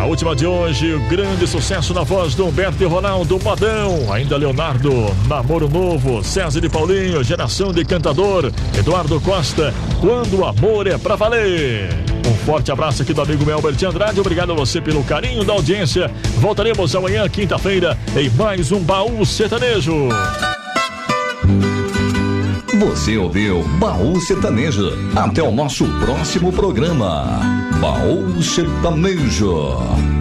A última de hoje, o grande sucesso na voz do Humberto e Ronaldo, Modão. Ainda Leonardo, Namoro Novo, César e Paulinho, Geração de Cantador, Eduardo Costa, Quando o Amor é Pra Valer. Um forte abraço aqui do amigo Melber de Andrade. Obrigado a você pelo carinho da audiência. Voltaremos amanhã, quinta-feira, em mais um Baú Sertanejo. Você ouviu Baú Sertanejo. Até o nosso próximo programa. Baú Sertanejo.